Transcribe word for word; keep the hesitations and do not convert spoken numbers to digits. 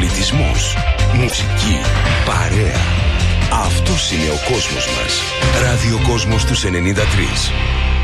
πολιτισμός, μουσική, παρέα. Αυτός είναι ο κόσμος μας. Ραδιοκόσμος τους ενενήντα τρία.